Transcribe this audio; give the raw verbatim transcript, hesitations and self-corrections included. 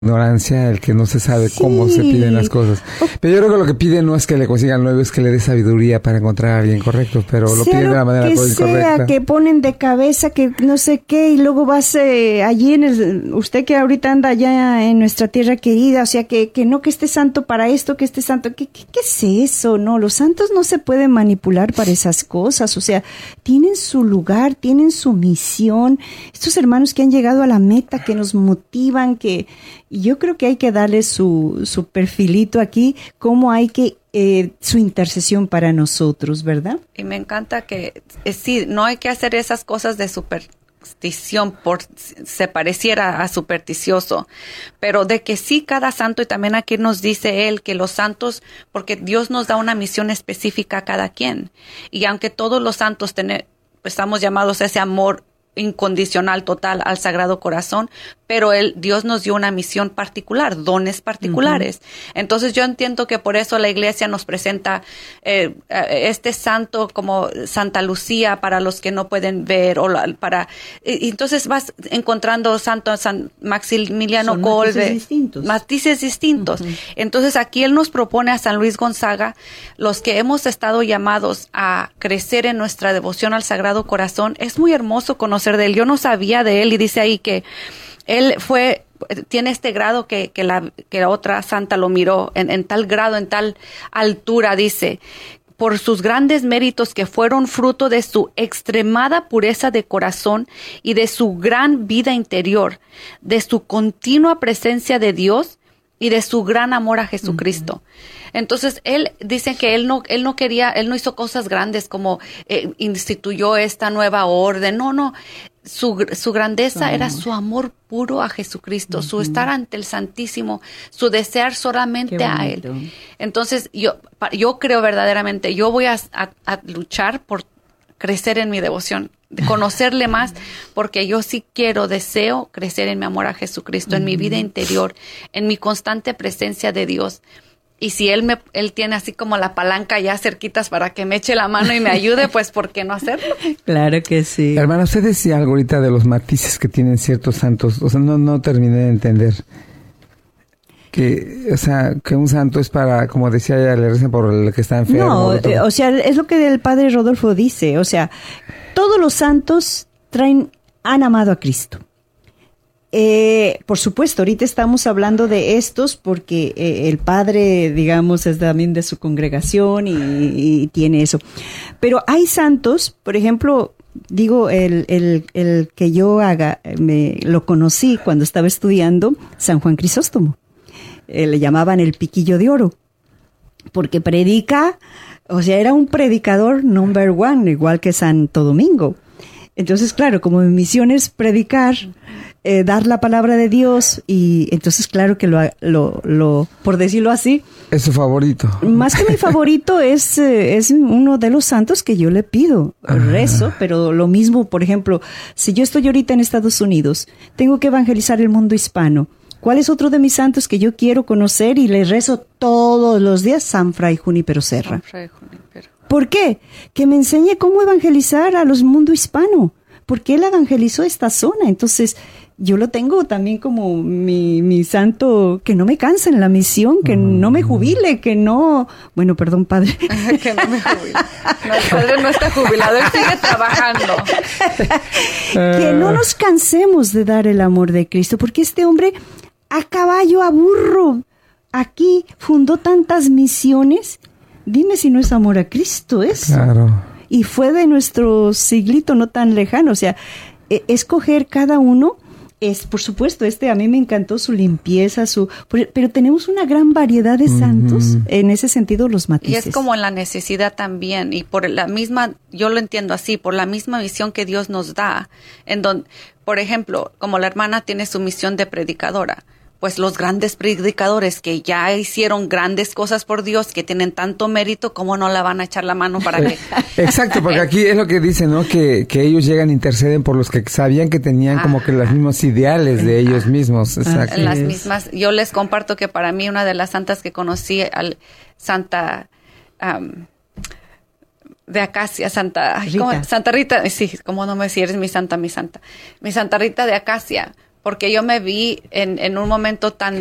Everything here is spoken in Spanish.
ignorancia, el que no se sabe sí. cómo se piden las cosas. Pero yo creo que lo que pide no es que le consigan nuevo, es que le dé sabiduría para encontrar a alguien correcto, pero lo piden de la manera que incorrecta. Sea, que ponen de cabeza, que no sé qué, y luego vas eh, allí en el, usted que ahorita anda allá en nuestra tierra querida, o sea, que, que no que esté santo para esto, que esté santo, ¿qué, qué, qué es eso? No, los santos no se pueden manipular para esas cosas, o sea, tienen su lugar, tienen su misión, estos hermanos que han llegado a la meta, que nos motivan, que yo creo que hay que darle su, su perfilito aquí, cómo hay que, eh, su intercesión para nosotros, ¿verdad? Y me encanta que, eh, sí, no hay que hacer esas cosas de superstición por se pareciera a supersticioso, pero de que sí cada santo, y también aquí nos dice él que los santos, porque Dios nos da una misión específica a cada quien, y aunque todos los santos tener, pues estamos llamados a ese amor incondicional, total al Sagrado Corazón, pero él, Dios nos dio una misión particular, dones particulares. Uh-huh. Entonces yo entiendo que por eso la iglesia nos presenta eh, este santo como Santa Lucía para los que no pueden ver, o la, para, y, entonces vas encontrando santo San Maximiliano Son Kolbe, matices distintos. matices distintos. Uh-huh. Entonces aquí él nos propone a San Luis Gonzaga, los que hemos estado llamados a crecer en nuestra devoción al Sagrado Corazón. Es muy hermoso conocer de él. Yo no sabía de él, y dice ahí que él fue, tiene este grado que, que, la, que la otra santa lo miró en, en tal grado, en tal altura, dice, por sus grandes méritos que fueron fruto de su extremada pureza de corazón y de su gran vida interior, de su continua presencia de Dios y de su gran amor a Jesucristo. Uh-huh. Entonces, él dice que él no, él no quería, él no hizo cosas grandes como eh, instituyó esta nueva orden. No, no. Su, su grandeza su era su amor puro a Jesucristo, uh-huh. su estar ante el Santísimo, su desear solamente a Él. Entonces, yo, yo creo verdaderamente, yo voy a, a, a luchar por crecer en mi devoción, de conocerle más, porque yo sí quiero, deseo crecer en mi amor a Jesucristo, uh-huh. en mi vida interior, en mi constante presencia de Dios. Y si él me él tiene así como la palanca ya cerquitas para que me eche la mano y me ayude, pues ¿por qué no hacerlo? Claro que sí. Hermana, usted decía algo ahorita de los matices que tienen ciertos santos. O sea, no, no terminé de entender. Que, o sea, que un santo es para, como decía ella, le rezan por el que está enfermo. No, eh, o sea, es lo que el padre Rodolfo dice. O sea, todos los santos traen, han amado a Cristo. Eh, por supuesto, ahorita estamos hablando de estos porque eh, el padre, digamos, es también de su congregación y, y tiene eso. Pero hay santos, por ejemplo, digo, el, el, el que yo haga, me lo conocí cuando estaba estudiando, San Juan Crisóstomo. Eh, le llamaban el piquillo de oro, porque predica, o sea, era un predicador number one, igual que Santo Domingo. Entonces, claro, como mi misión es predicar, eh, dar la palabra de Dios, y entonces, claro que lo, lo, lo, por decirlo así. Es su favorito. Más que mi favorito, es, eh, es uno de los santos que yo le pido, ah. rezo, pero lo mismo, por ejemplo, si yo estoy ahorita en Estados Unidos, tengo que evangelizar el mundo hispano. ¿Cuál es otro de mis santos que yo quiero conocer y le rezo todos los días? San Fray Junípero Serra. San Fray Junípero. ¿Por qué? Que me enseñe cómo evangelizar a los mundo hispano, porque él evangelizó esta zona. Entonces, yo lo tengo también como mi, mi santo, que no me canse en la misión, que mm. no me jubile, que no... Bueno, perdón, padre. Que no me jubile. No, el padre no está jubilado, él sigue trabajando. Que no nos cansemos de dar el amor de Cristo, porque este hombre, a caballo, a burro, aquí fundó tantas misiones. Dime si no es amor a Cristo eso. Claro. Y fue de nuestro siglito no tan lejano. O sea, eh, escoger cada uno es, por supuesto, este a mí me encantó su limpieza, su, pero tenemos una gran variedad de santos, mm-hmm. en ese sentido los matices. Y es como en la necesidad también, y por la misma, yo lo entiendo así, por la misma visión que Dios nos da, en donde, por ejemplo, como la hermana tiene su misión de predicadora, pues los grandes predicadores que ya hicieron grandes cosas por Dios, que tienen tanto mérito, ¿cómo no la van a echar la mano para que...? Exacto, porque aquí es lo que dicen, ¿no? Que, que ellos llegan e interceden por los que sabían que tenían ah, como que los mismos ideales de ellos mismos. Exacto. Las mismas. Yo les comparto que para mí una de las santas que conocí, al Santa... Um, de Acacia, Santa Rita. ¿cómo? Santa Rita, sí, como no me decís, eres mi santa, mi santa. Mi Santa Rita de Acacia. porque yo me vi en, en un momento tan